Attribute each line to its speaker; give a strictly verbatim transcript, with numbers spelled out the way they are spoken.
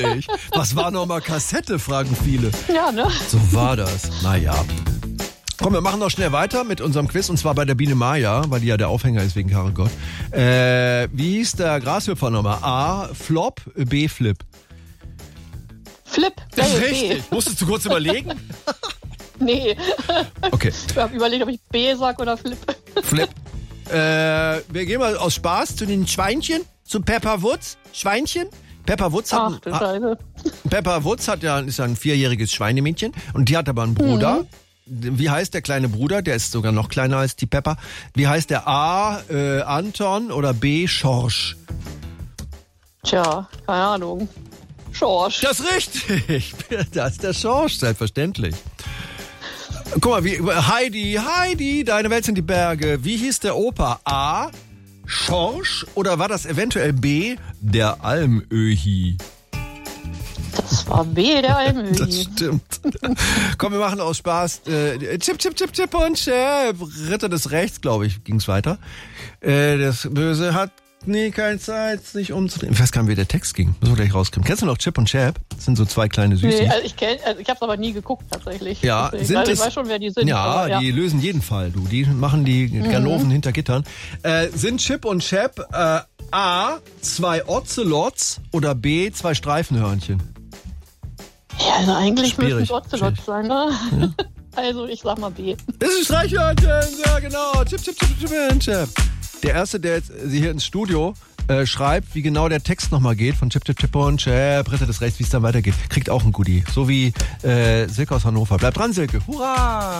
Speaker 1: Was war nochmal Kassette, fragen viele.
Speaker 2: Ja, ne?
Speaker 1: So war das. Naja. Komm, wir machen noch schnell weiter mit unserem Quiz, und zwar bei der Biene Maya, weil die ja der Aufhänger ist wegen Karel Gott. Äh, wie hieß der Grashüpfer nochmal? A, Flop, B, Flip.
Speaker 2: Flip.
Speaker 1: Das ist
Speaker 2: B.
Speaker 1: richtig. Musstest du kurz überlegen?
Speaker 2: Nee.
Speaker 1: Okay.
Speaker 2: Ich habe überlegt, ob ich B sag oder Flip.
Speaker 1: Flip. Äh, wir gehen mal aus Spaß zu den Schweinchen, zu Pepper Woods. Schweinchen. Pepper Woods hat,
Speaker 2: Ach, du Scheiße.
Speaker 1: Pepper Woods hat ja, ist ja ein vierjähriges Schweinemädchen und die hat aber einen Bruder. Mhm. Wie heißt der kleine Bruder? Der ist sogar noch kleiner als die Pepper. Wie heißt der? A, äh, Anton oder B, Schorsch?
Speaker 2: Tja, keine Ahnung. Schorsch.
Speaker 1: Das ist richtig. Das ist der Schorsch, selbstverständlich. Guck mal, wie, Heidi, Heidi, deine Welt sind die Berge. Wie hieß der Opa? A, Schorsch oder war das eventuell B, der Almöhi?
Speaker 2: Das war B, der Almöhi.
Speaker 1: Das stimmt. Komm, wir machen aus Spaß. Äh, Chip, Chip, Chip, Chip und Chip. Ritter des Rechts, glaube ich, ging's weiter. Äh, das Böse hat nie keine Zeit, sich umzudrehen. Ich weiß gar nicht, wie der Text ging. Müssen wir gleich rauskriegen. Kennst du noch Chip und Chap? Das sind so zwei kleine Süßis.
Speaker 2: Nee, also ich kenn, also ich habe es aber nie geguckt tatsächlich.
Speaker 1: Ja,
Speaker 2: Deswegen,
Speaker 1: sind
Speaker 2: also
Speaker 1: es,
Speaker 2: ich weiß schon, wer die sind.
Speaker 1: Ja,
Speaker 2: aber, ja.
Speaker 1: die lösen jeden Fall, du. Die machen die Ganoven mhm. hinter Gittern. Äh, sind Chip und Chap äh, A, zwei Ocelots oder B, zwei Streifenhörnchen?
Speaker 2: Ja, also eigentlich müssen
Speaker 1: Schwierig.
Speaker 2: es Ocelots sein, ne?
Speaker 1: Ja.
Speaker 2: Also ich sag mal B.
Speaker 1: Das ist ein Streichhörnchen, ja genau. Chip, Chip, Chip, Chip und Chap. Der Erste, der jetzt hier ins Studio äh, schreibt, wie genau der Text nochmal geht, von Chip, Chip, Chip und Chap, Ritter des Rechts, wie es dann weitergeht, kriegt auch ein Goodie. So wie äh, Silke aus Hannover. Bleibt dran, Silke. Hurra!